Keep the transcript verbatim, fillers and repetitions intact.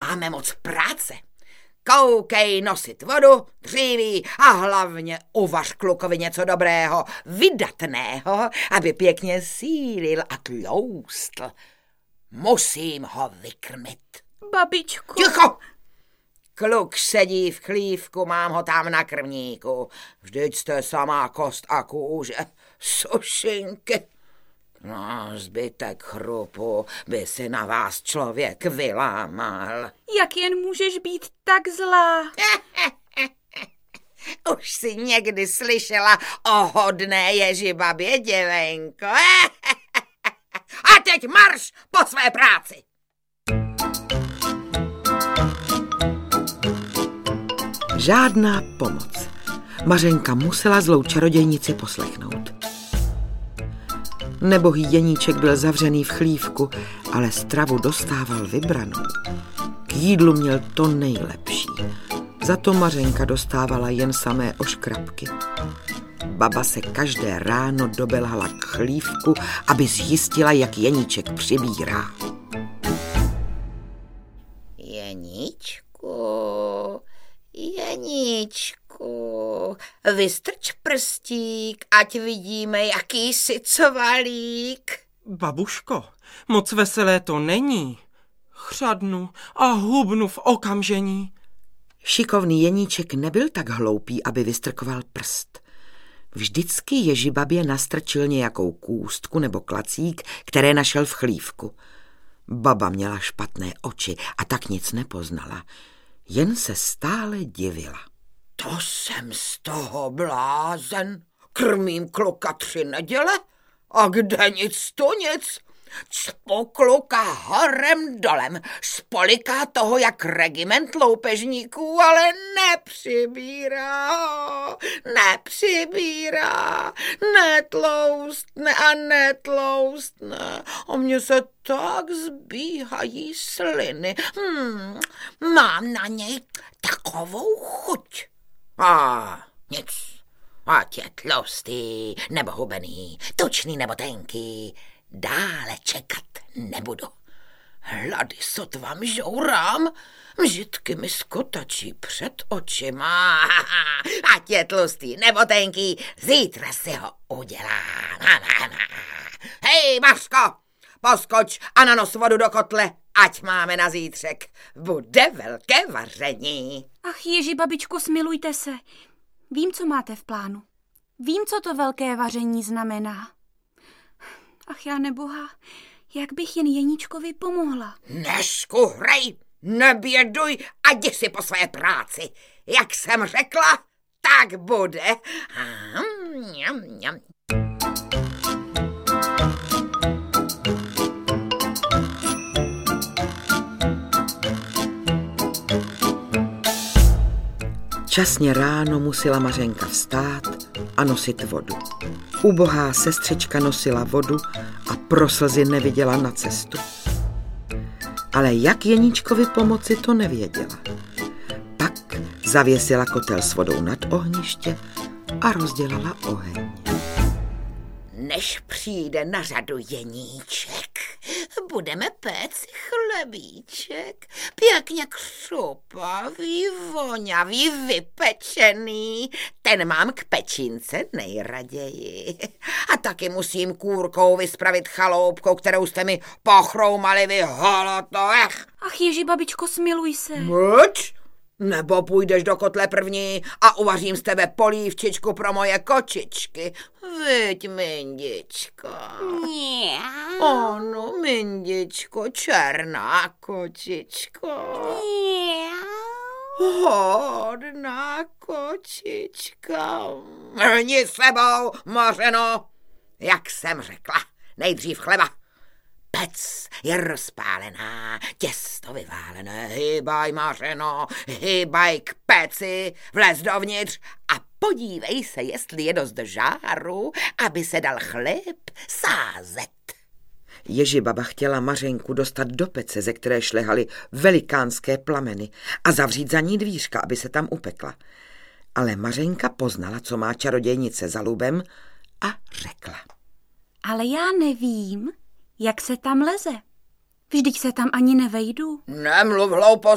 máme moc práce. Koukej nosit vodu, dříví a hlavně uvař klukovi něco dobrého, vydatného, aby pěkně sílil a tloustl. Musím ho vykrmit. Babičko. Ticho! Kluk sedí v chlívku, mám ho tam na krmníku. Vždyť jste samá kost a kůže, sušinky. No, zbytek chrupu by si na vás člověk vylámal. Jak jen můžeš být tak zlá? Už jsi někdy slyšela o hodné Ježibabě, děvenko? A teď marš po své práci! Žádná pomoc. Mařenka musela zlou čarodějnici poslechnout. Nebohý Jeníček byl zavřený v chlívku, ale stravu dostával vybranou. K jídlu měl to nejlepší. Za to Mařenka dostávala jen samé oškrapky. Baba se každé ráno dobelhala k chlívku, aby zjistila, jak Jeníček přibírá. Jeníčku, Jeníčku, vystrč prstík, ať vidíme, jaký jsi covalík. Babuško, moc veselé to není. Chřadnu a hubnu v okamžení. Šikovný Jeníček nebyl tak hloupý, aby vystrkoval prst. Vždycky Ježibabě nastrčil nějakou kůstku nebo klacík, které našel v chlívku. Baba měla špatné oči a tak nic nepoznala. Jen se stále divila. To jsem z toho blázen. Krmím kluka tři neděle a kde nic tu nic. Cpu kluka horem dolem, spoliká toho jak regiment loupežníků, ale nepřibírá, nepřibírá, netloustne a netloustne. A mně se tak zbíhají sliny. Hmm, mám na něj takovou chuť. A nic, ať je tlustý nebo hubený, tučný nebo tenký, dále čekat nebudu. Hlady sotva mžourám, mžitky mi skotačí před očima. Ať je tlustý nebo tenký, zítra si ho udělám. Hej, Mařko, poskoč a nanos vodu do kotle, ať máme na zítřek. Bude velké vaření. Ach, Ježi, babičko, smilujte se. Vím, co máte v plánu. Vím, co to velké vaření znamená. Ach, já neboha, jak bych jen Jeníčkovi pomohla. Neškuhrej, neběduj a jdi si po své práci. Jak jsem řekla, tak bude. Časně ráno musela Mařenka vstát a nosit vodu. Ubohá sestřička nosila vodu a pro slzy neviděla na cestu. Ale jak Jeníčkovi pomoci, to nevěděla. Pak zavěsila kotel s vodou nad ohniště a rozdělala oheň. Než přijde na řadu Jeníček, budeme péct chlebíček, pěkně křupavý, voňavý, vypečený. Ten mám k pečínce nejraději. A taky musím kůrkou vyspravit chaloupkou, kterou jste mi pochroumali vy holotech. Ach, Ježi, babičko, smiluj se. Mlč? Nebo půjdeš do kotle první a uvařím z tebe polívčičku pro moje kočičky. Vyď, Mindičko. Mňau. Ano, Mindičko, černá kočičko. Mňau. Hodná kočička. Mrni sebou, Mařeno. Jak jsem řekla, nejdřív chleba. Pec je rozpálená, těsto vyválené, hýbaj, Mařeno, hýbaj k peci, vlez dovnitř a podívej se, jestli je dost žáru, aby se dal chléb sázet. Ježibaba chtěla Mařenku dostat do pece, ze které šlehaly velikánské plameny, a zavřít za ní dvířka, aby se tam upekla. Ale Mařenka poznala, co má čarodějnice za lubem, a řekla. Ale já nevím, jak se tam leze. Vždyť se tam ani nevejdu. Nemluv hlouposti.